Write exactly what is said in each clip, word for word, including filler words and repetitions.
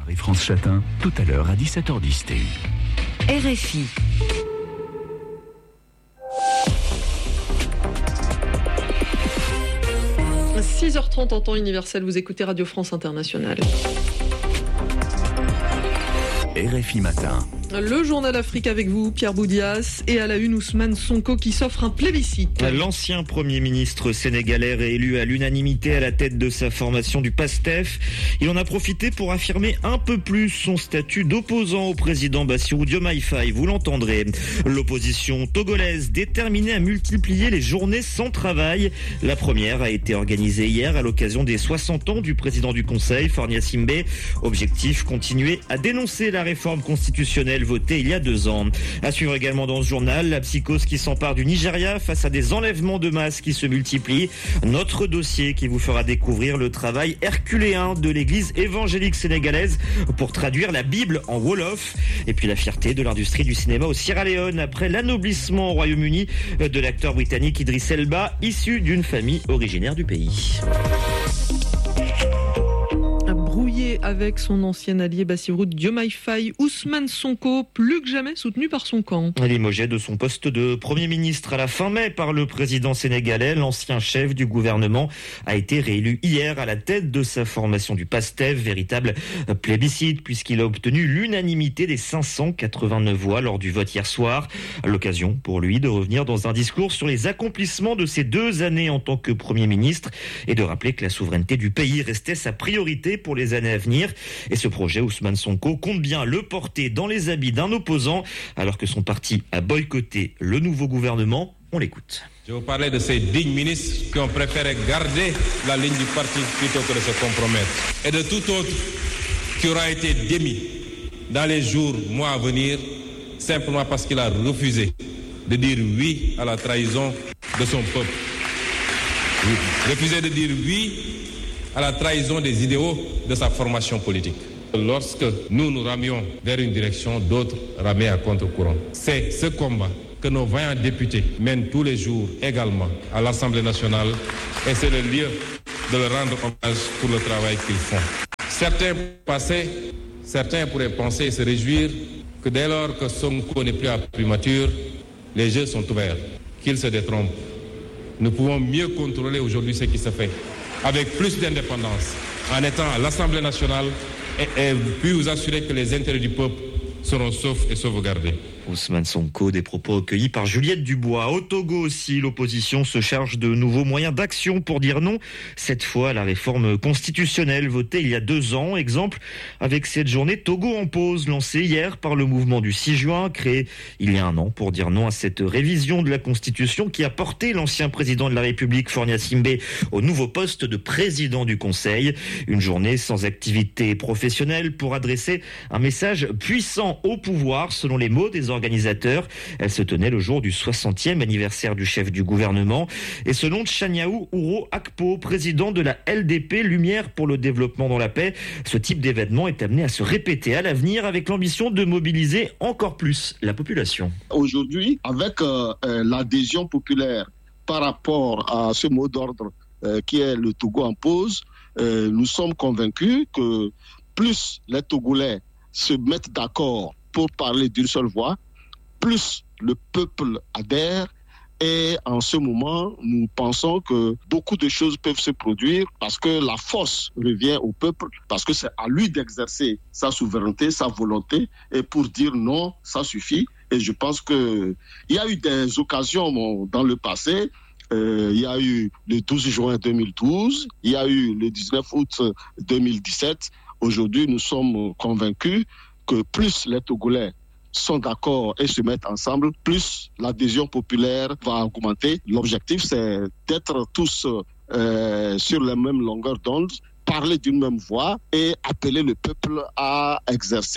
Marie-France Chatin, tout à l'heure à dix-sept heures dix T U. R F I. six heures trente en temps universel, vous écoutez Radio France Internationale. R F I Matin. Le journal Afrique avec vous, Pierre Boudias, et à la une, Ousmane Sonko qui s'offre un plébiscite. L'ancien Premier ministre sénégalais réélu à l'unanimité à la tête de sa formation du PASTEF. Il en a profité pour affirmer un peu plus son statut d'opposant au président Bassirou Diomaye Faye, vous l'entendrez. L'opposition togolaise déterminée à multiplier les journées sans travail. La première a été organisée hier à l'occasion des soixante ans du président du Conseil, Fornia Simbé. Objectif, continuer à dénoncer la réforme constitutionnelle votée il y a deux ans. À suivre également dans ce journal, la psychose qui s'empare du Nigeria face à des enlèvements de masse qui se multiplient. Notre dossier qui vous fera découvrir le travail herculéen de l'église évangélique sénégalaise pour traduire la Bible en Wolof. Et puis la fierté de l'industrie du cinéma au Sierra Leone après l'anoblissement au Royaume-Uni de l'acteur britannique Idriss Elba, issu d'une famille originaire du pays. Brouillé avec son ancien allié Bassirou Diomaye Faye, Ousmane Sonko, plus que jamais soutenu par son camp. Limogé de son poste de Premier ministre à la fin mai par le président sénégalais, l'ancien chef du gouvernement a été réélu hier à la tête de sa formation du PASTEF, véritable plébiscite puisqu'il a obtenu l'unanimité des cinq cent quatre-vingt-neuf voix lors du vote hier soir. L'occasion pour lui de revenir dans un discours sur les accomplissements de ses deux années en tant que Premier ministre et de rappeler que la souveraineté du pays restait sa priorité pour les années à venir. Et ce projet, Ousmane Sonko compte bien le porter dans les habits d'un opposant, alors que son parti a boycotté le nouveau gouvernement. On l'écoute. Je vous parlais de ces dignes ministres qui ont préféré garder la ligne du parti plutôt que de se compromettre. Et de tout autre qui aura été démis dans les jours, mois à venir, simplement parce qu'il a refusé de dire oui à la trahison de son peuple. Refusé de dire oui à la trahison des idéaux de sa formation politique. Lorsque nous nous ramions vers une direction, d'autres ramaient à contre-courant. C'est ce combat que nos vaillants députés mènent tous les jours également à l'Assemblée nationale et c'est le lieu de leur rendre hommage pour le travail qu'ils font. Certains passaient, certains pourraient penser et se réjouir que dès lors que Sonko n'est plus à primature, les jeux sont ouverts, qu'ils se détrompent. Nous pouvons mieux contrôler aujourd'hui ce qui se fait, avec plus d'indépendance, en étant à l'Assemblée nationale et, et puis vous assurer que les intérêts du peuple seront saufs et sauvegardés. Ousmane Sonko, des propos recueillis par Juliette Dubois. Au Togo aussi, l'opposition se charge de nouveaux moyens d'action pour dire non. Cette fois, à la réforme constitutionnelle votée il y a deux ans. Exemple avec cette journée Togo en pause, lancée hier par le mouvement du six juin, créé il y a un an pour dire non à cette révision de la Constitution qui a porté l'ancien président de la République, Fornia Simbé, au nouveau poste de président du Conseil. Une journée sans activité professionnelle pour adresser un message puissant au pouvoir, selon les mots des organisateurs. Elle se tenait le jour du soixantième anniversaire du chef du gouvernement. Et selon Tchaniaou Ouro Akpo, président de la L D P Lumière pour le développement dans la paix, ce type d'événement est amené à se répéter à l'avenir avec l'ambition de mobiliser encore plus la population. Aujourd'hui, avec euh, l'adhésion populaire par rapport à ce mot d'ordre euh, qui est le Togo en pause, euh, nous sommes convaincus que plus les Togolais se mettent d'accord pour parler d'une seule voix, plus le peuple adhère. Et en ce moment, nous pensons que beaucoup de choses peuvent se produire parce que la force revient au peuple, parce que c'est à lui d'exercer sa souveraineté, sa volonté, et pour dire non, ça suffit. Et je pense qu'il y a eu des occasions bon, dans le passé. Euh, il y a eu le douze juin deux mille douze, il y a eu le dix-neuf août deux mille dix-sept. Aujourd'hui, nous sommes convaincus que plus les Togolais sont d'accord et se mettent ensemble, plus l'adhésion populaire va augmenter. L'objectif, c'est d'être tous euh, sur la même longueur d'onde, parler d'une même voix et appeler le peuple à exercer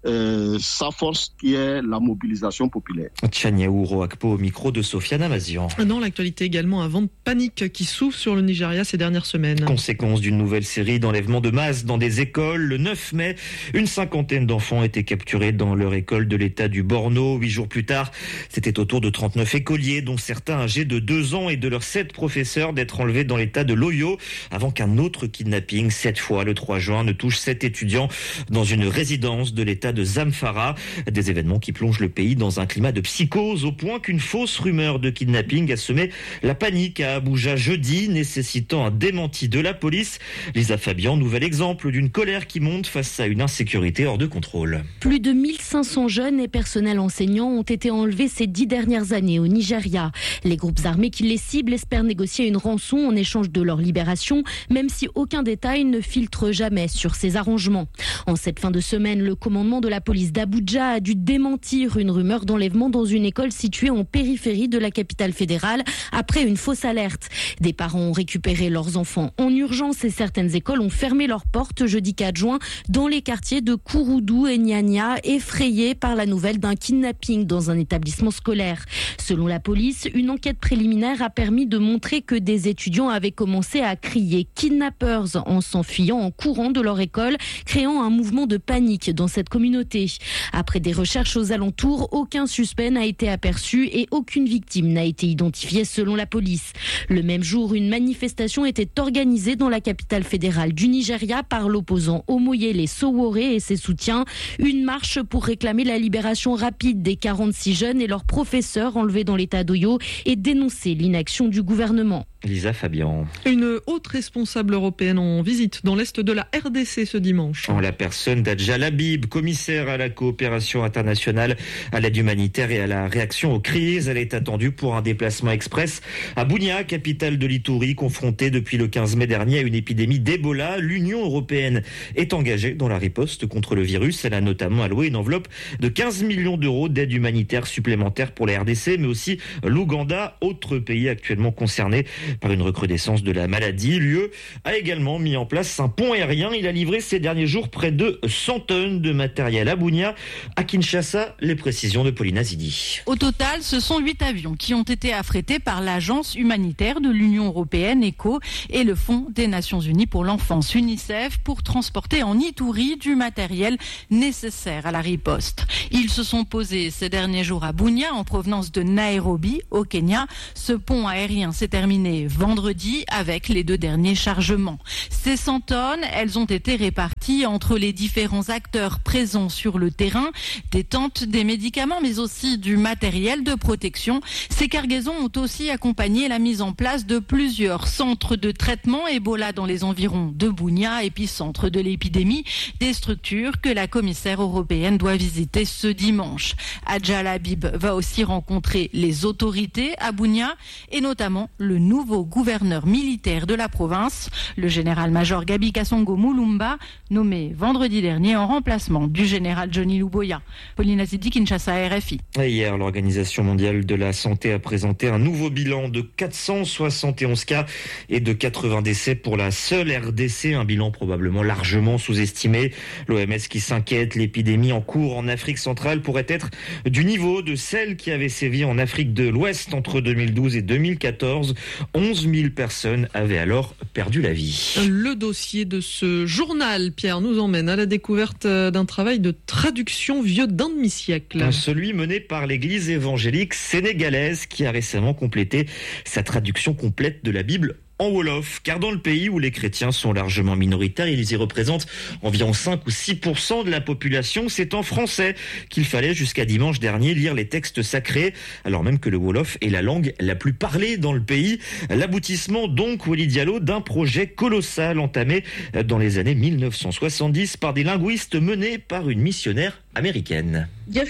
euh, sa force qui est la mobilisation populaire. Tchaniaou Roakpo au micro de Sofiane Amazian. Dans l'actualité également, un vent de panique qui souffle sur le Nigeria ces dernières semaines. Conséquence d'une nouvelle série d'enlèvements de masse dans des écoles. Le neuf mai, une cinquantaine d'enfants étaient capturés dans leur école de l'État du Borno. Huit jours plus tard, c'était au tour de trente-neuf écoliers, dont certains âgés de deux ans et de leurs sept professeurs, d'être enlevés dans l'État de l'Oyo, avant qu'un autre kidnapping, cette fois le trois juin, ne touche sept étudiants dans une résidence de l'État de Zamfara. Des événements qui plongent le pays dans un climat de psychose, au point qu'une fausse rumeur de kidnapping a semé la panique à Abuja jeudi, nécessitant un démenti de la police. Lisa Fabian, nouvel exemple d'une colère qui monte face à une insécurité hors de contrôle. Plus de mille cinq cents jeunes et personnels enseignants ont été enlevés ces dix dernières années au Nigeria. Les groupes armés qui les ciblent espèrent négocier une rançon en échange de leur libération, même si aucun détail ne filtre jamais sur ces arrangements. En cette fin de semaine, le commandement de la police d'Abuja a dû démentir une rumeur d'enlèvement dans une école située en périphérie de la capitale fédérale après une fausse alerte. Des parents ont récupéré leurs enfants en urgence et certaines écoles ont fermé leurs portes jeudi quatre juin dans les quartiers de Kouroudou et Nyanya, effrayés par la nouvelle d'un kidnapping dans un établissement scolaire. Selon la police, une enquête préliminaire a permis de montrer que des étudiants avaient commencé à crier « kidnappers » en s'enfuyant en courant de leur école, créant un mouvement de panique dans cette communauté. Après des recherches aux alentours, aucun suspect n'a été aperçu et aucune victime n'a été identifiée selon la police. Le même jour, une manifestation était organisée dans la capitale fédérale du Nigeria par l'opposant Omoyele Sowore et ses soutiens. Une marche pour réclamer la libération rapide des quarante-six jeunes et leurs professeurs enlevés dans l'état d'Oyo et dénoncer l'inaction du gouvernement. Lisa Fabian. Une haute responsable européenne en visite dans l'est de la R D C ce dimanche. En la personne d'Adja Labib, commissaire à la coopération internationale, à l'aide humanitaire et à la réaction aux crises. Elle est attendue pour un déplacement express à Bunia, capitale de l'Ituri, confrontée depuis le quinze mai dernier à une épidémie d'Ebola. L'Union européenne est engagée dans la riposte contre le virus. Elle a notamment alloué une enveloppe de quinze millions d'euros d'aide humanitaire supplémentaire pour la R D C, mais aussi l'Ouganda, autre pays actuellement concerné par une recrudescence de la maladie. L'U E a également mis en place un pont aérien. Il a livré ces derniers jours près de cent tonnes de matériel à Bunia. À Kinshasa, les précisions de Paulina Zidi. Au total, ce sont huit avions qui ont été affrétés par l'agence humanitaire de l'Union européenne, ECHO, et le Fonds des Nations Unies pour l'enfance, UNICEF, pour transporter en Ituri du matériel nécessaire à la riposte. Ils se sont posés ces derniers jours à Bunia, en provenance de Nairobi, au Kenya. Ce pont aérien s'est terminé vendredi avec les deux derniers chargements. Ces cent tonnes, elles ont été réparties entre les différents acteurs présents sur le terrain, des tentes, des médicaments, mais aussi du matériel de protection. Ces cargaisons ont aussi accompagné la mise en place de plusieurs centres de traitement Ebola dans les environs de Bunia, épicentre de l'épidémie, des structures que la commissaire européenne doit visiter ce dimanche. Adja Labib va aussi rencontrer les autorités à Bunia et notamment le nouveau gouverneur militaire de la province, le général-major Gabi Kasongo Mulumba, nommé vendredi dernier en remplacement du général Johnny Luboya. Paulina Zidi, Kinshasa, R F I. Et hier, l'Organisation mondiale de la santé a présenté un nouveau bilan de quatre cent soixante et onze cas et de quatre-vingts décès pour la seule R D C, un bilan probablement largement sous-estimé. L'O M S qui s'inquiète, l'épidémie en cours en Afrique centrale pourrait être du niveau de celle qui avait sévi en Afrique de l'Ouest entre deux mille douze et deux mille quatorze. onze mille personnes avaient alors perdu la vie. Le dossier de ce journal, Pierre, nous emmène à la découverte d'un travail de traduction vieux d'un demi-siècle. Celui mené par l'église évangélique sénégalaise qui a récemment complété sa traduction complète de la Bible en Wolof, car dans le pays où les chrétiens sont largement minoritaires, ils y représentent environ cinq ou six pour cent de la population, c'est en français qu'il fallait jusqu'à dimanche dernier lire les textes sacrés, alors même que le Wolof est la langue la plus parlée dans le pays. L'aboutissement donc, Wally Diallo, d'un projet colossal entamé dans les années mille neuf cent soixante-dix par des linguistes menés par une missionnaire américaine.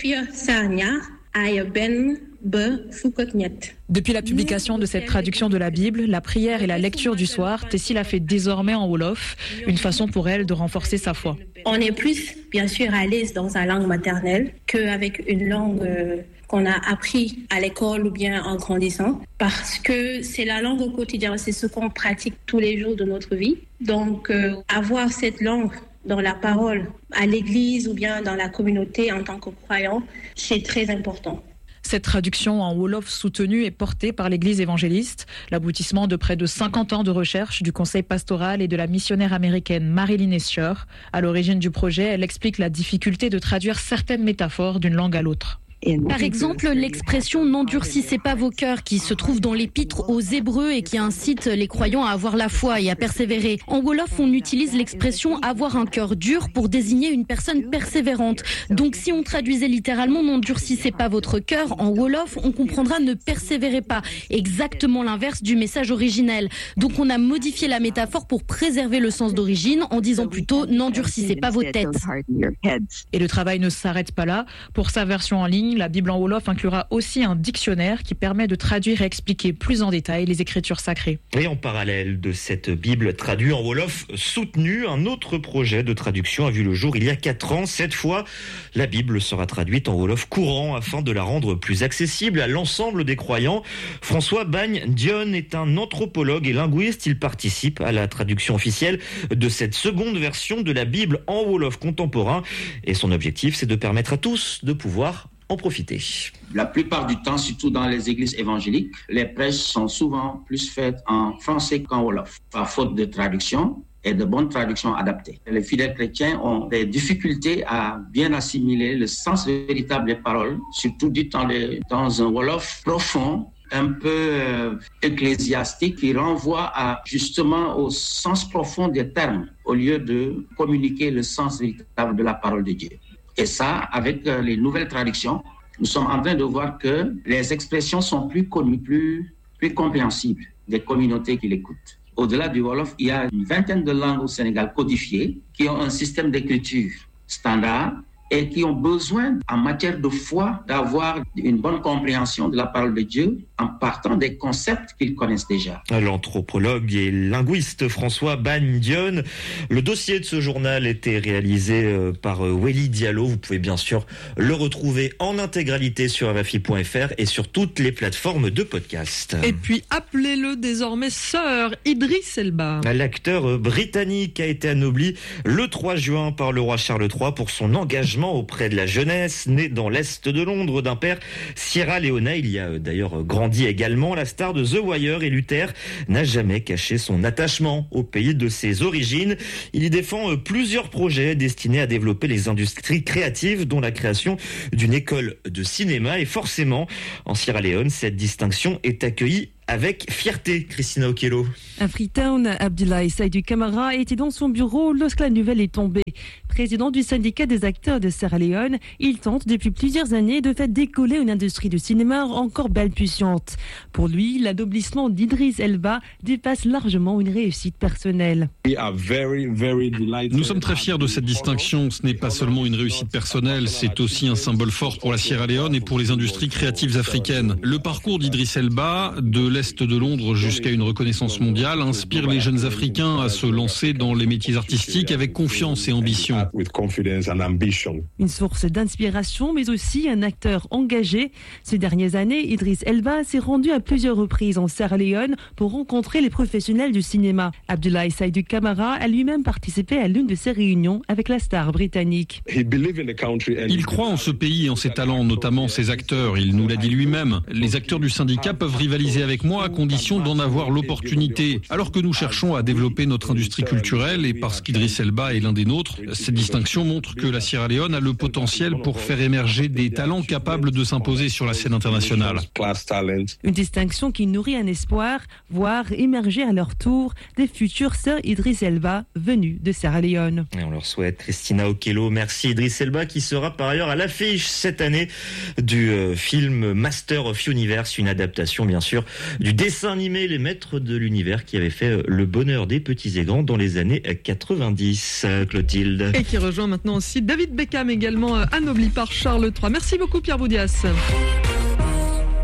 Depuis la publication de cette traduction de la Bible, la prière et la lecture du soir, Tessie la fait désormais en Wolof, une façon pour elle de renforcer sa foi. On est plus, bien sûr, à l'aise dans sa langue maternelle qu'avec une langue euh, qu'on a appris à l'école ou bien en grandissant, parce que c'est la langue au quotidien, c'est ce qu'on pratique tous les jours de notre vie. Donc, euh, avoir cette langue dans la parole à l'église ou bien dans la communauté en tant que croyant, c'est très important. Cette traduction en Wolof soutenue est portée par l'Église évangéliste, l'aboutissement de près de cinquante ans de recherche du conseil pastoral et de la missionnaire américaine Marilyn Escher. À l'origine du projet, elle explique la difficulté de traduire certaines métaphores d'une langue à l'autre. Par exemple, l'expression « n'endurcissez pas vos cœurs » qui se trouve dans l'épître aux Hébreux et qui incite les croyants à avoir la foi et à persévérer. En Wolof, on utilise l'expression « avoir un cœur dur » pour désigner une personne persévérante. Donc si on traduisait littéralement « n'endurcissez pas votre cœur » en Wolof, on comprendra « ne persévérez pas », exactement l'inverse du message originel. Donc on a modifié la métaphore pour préserver le sens d'origine en disant plutôt « n'endurcissez pas vos têtes ». Et le travail ne s'arrête pas là. Pour sa version en ligne, la Bible en Wolof inclura aussi un dictionnaire qui permet de traduire et expliquer plus en détail les écritures sacrées. Et en parallèle de cette Bible traduite en Wolof soutenue, un autre projet de traduction a vu le jour il y a quatre ans. Cette fois, la Bible sera traduite en Wolof courant afin de la rendre plus accessible à l'ensemble des croyants. François Bagne Dion est un anthropologue et linguiste. Il participe à la traduction officielle de cette seconde version de la Bible en Wolof contemporain. Et son objectif, c'est de permettre à tous de pouvoir en profiter. La plupart du temps, surtout dans les églises évangéliques, les prêches sont souvent plus faites en français qu'en wolof, par faute de traduction et de bonnes traductions adaptées. Les fidèles chrétiens ont des difficultés à bien assimiler le sens véritable des paroles, surtout dites dans, les, dans un wolof profond, un peu euh, ecclésiastique, qui renvoie à, justement au sens profond des termes, au lieu de communiquer le sens véritable de la parole de Dieu. Et ça, avec les nouvelles traductions, nous sommes en train de voir que les expressions sont plus connues, plus, plus compréhensibles des communautés qui l'écoutent. Au-delà du Wolof, il y a une vingtaine de langues au Sénégal codifiées qui ont un système d'écriture standard et qui ont besoin, en matière de foi, d'avoir une bonne compréhension de la parole de Dieu en partant des concepts qu'ils connaissent déjà. L'anthropologue et linguiste François Bagne Dion. Le dossier de ce journal était réalisé par Weli Diallo. Vous pouvez bien sûr le retrouver en intégralité sur R F I point F R et sur toutes les plateformes de podcast. Et puis appelez-le désormais Sir Idriss Elba. L'acteur britannique a été anobli le trois juin par le roi Charles trois pour son engagement auprès de la jeunesse. Né dans l'Est de Londres d'un père sierra-léonais, il y a d'ailleurs grandi également. La star de The Wire et Luther n'a jamais caché son attachement au pays de ses origines. Il y défend plusieurs projets destinés à développer les industries créatives, dont la création d'une école de cinéma. Et forcément, en Sierra Leone, cette distinction est accueillie avec fierté. Christina Okello. À Freetown, Abdoulaye Saïdou Camara était dans son bureau lorsque la nouvelle est tombée. Président du syndicat des acteurs de Sierra Leone, il tente depuis plusieurs années de faire décoller une industrie de cinéma encore balbutiante. Pour lui, l'adoblissement d'Idriss Elba dépasse largement une réussite personnelle. Nous sommes très fiers de cette distinction. Ce n'est pas seulement une réussite personnelle, c'est aussi un symbole fort pour la Sierra Leone et pour les industries créatives africaines. Le parcours d'Idriss Elba, de l'Est de Londres jusqu'à une reconnaissance mondiale, inspire les jeunes Africains à se lancer dans les métiers artistiques avec confiance et ambition. Une source d'inspiration, mais aussi un acteur engagé. Ces dernières années, Idriss Elba s'est rendu à plusieurs reprises en Sierra Leone pour rencontrer les professionnels du cinéma. Abdoulaye Saïdou Camara a lui-même participé à l'une de ces réunions avec la star britannique. Il croit en ce pays et en ses talents, notamment ses acteurs. Il nous l'a dit lui-même. Les acteurs du syndicat peuvent rivaliser avec moi à condition d'en avoir l'opportunité. Alors que nous cherchons à développer notre industrie culturelle et parce qu'Idriss Elba est l'un des nôtres, cette distinction montre que la Sierra Leone a le potentiel pour faire émerger des talents capables de s'imposer sur la scène internationale. Une distinction qui nourrit un espoir, voir émerger à leur tour des futurs sœurs Idriss Elba venus de Sierra Leone. Et on leur souhaite. Christina Okello, merci. Idriss Elba qui sera par ailleurs à l'affiche cette année du euh, film Master of Universe, une adaptation bien sûr du dessin animé Les Maîtres de l'Univers qui avait fait le bonheur des petits et grands dans les années quatre-vingt-dix. Clotilde. Et qui rejoint maintenant aussi David Beckham, également anobli par Charles trois. Merci beaucoup Pierre Boudias.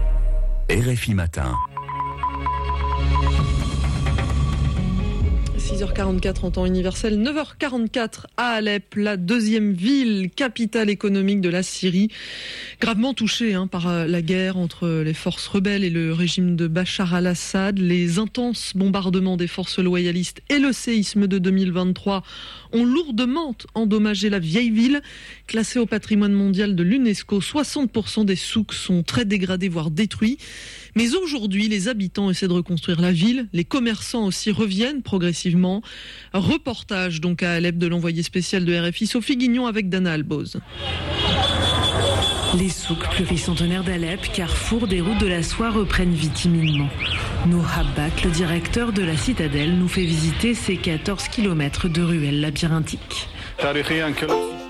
R F I Matin. six heures quarante-quatre en temps universel, neuf heures quarante-quatre à Alep, la deuxième ville, capitale économique de la Syrie, gravement touchée hein, par la guerre entre les forces rebelles et le régime de Bachar al-Assad. Les intenses bombardements des forces loyalistes et le séisme de deux mille vingt-trois ont lourdement endommagé la vieille ville, classée au patrimoine mondial de l'UNESCO. soixante pour cent des souks sont très dégradés, voire détruits. Mais aujourd'hui, les habitants essaient de reconstruire la ville. Les commerçants aussi reviennent progressivement. Reportage donc à Alep de l'envoyé spécial de R F I, Sophie Guignon avec Dana Alboz. Les souks pluricentenaires d'Alep, carrefour des routes de la soie, reprennent vie timidement. Nour Habbak, le directeur de la citadelle, nous fait visiter ces quatorze kilomètres de ruelles labyrinthiques.